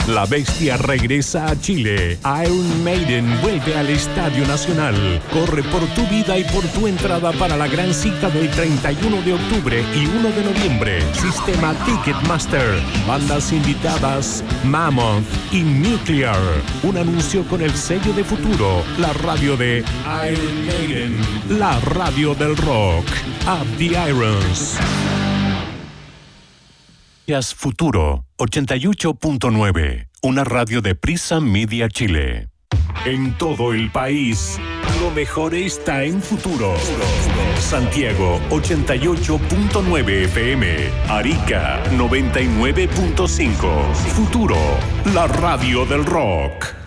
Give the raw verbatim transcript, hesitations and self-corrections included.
La Bestia regresa a Chile. Iron Maiden vuelve al Estadio Nacional. Corre por tu vida y por tu entrada para la gran cita del treinta y uno de octubre y uno de noviembre. Sistema Ticketmaster. Bandas invitadas Mammoth y Nuclear. Un anuncio con el sello de Futuro. La radio de Iron Maiden. La radio del rock. Up the Irons. Futuro ochenta y ocho punto nueve, una radio de Prisa Media Chile. En todo el país, lo mejor está en Futuro. Santiago ochenta y ocho punto nueve F M, Arica noventa y nueve punto cinco. Futuro, la radio del rock.